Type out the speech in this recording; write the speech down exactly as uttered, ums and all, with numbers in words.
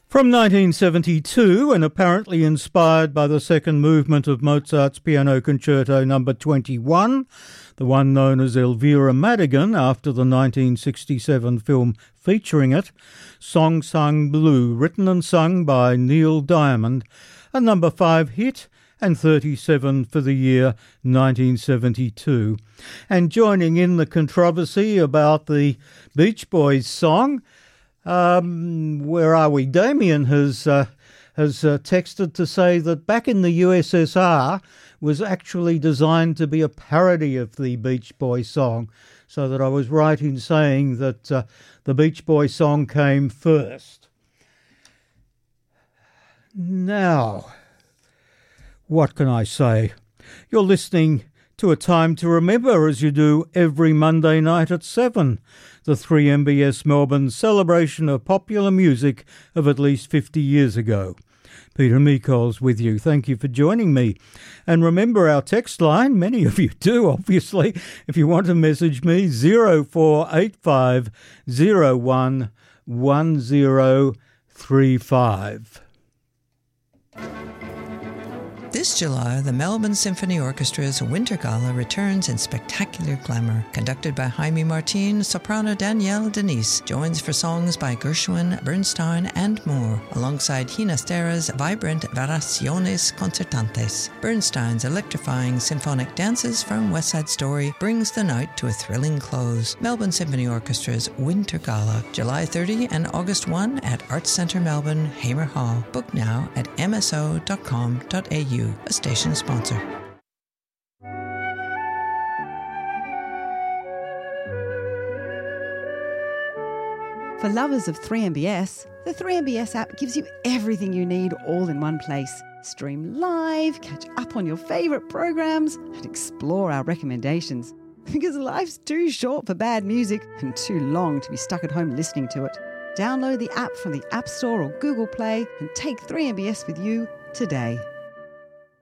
From nineteen seventy-two, and apparently inspired by the second movement of Mozart's Piano Concerto number twenty-one, the one known as Elvira Madigan after the nineteen sixty-seven film featuring it, Song Sung Blue, written and sung by Neil Diamond, a number five hit and thirty-seven for the year nineteen seventy-two. And joining in the controversy about the Beach Boys song, Um, where are we? Damien has uh, has uh, texted to say that Back in the U S S R was actually designed to be a parody of the Beach Boys song, so that I was right in saying that uh, the Beach Boys song came first. Now, what can I say? You're listening to A Time to Remember, as you do every Monday night at seven. The three M B S Melbourne celebration of popular music of at least fifty years ago. Peter Meikols with you. Thank you for joining me. And remember our text line, many of you do, obviously. If you want to message me, zero four eight five zero one one zero three five. This July, the Melbourne Symphony Orchestra's Winter Gala returns in spectacular glamour. Conducted by Jaime Martin, soprano Danielle Denise joins for songs by Gershwin, Bernstein and more, alongside Ginastera's vibrant Variaciones Concertantes. Bernstein's electrifying symphonic dances from West Side Story brings the night to a thrilling close. Melbourne Symphony Orchestra's Winter Gala, July thirtieth and August first at Arts Centre Melbourne, Hamer Hall. Book now at m s o dot com dot a u. A station sponsor. For lovers of three M B S, the three M B S app gives you everything you need all in one place. Stream live, catch up on your favourite programs, and explore our recommendations. Because life's too short for bad music and too long to be stuck at home listening to it. Download the app from the App Store or Google Play and take three M B S with you today.